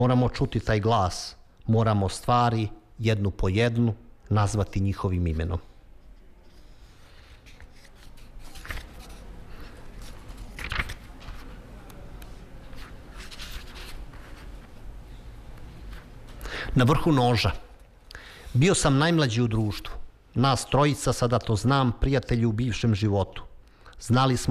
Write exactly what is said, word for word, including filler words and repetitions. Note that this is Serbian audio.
Moramo čuti taj glas, moramo stvari jednu po jednu nazvati njihovim imenom. Na vrhu noža. Bio sam najmlađi u društvu. Nas trojica, sada to znam, prijatelji u bivšem životu. Znali smo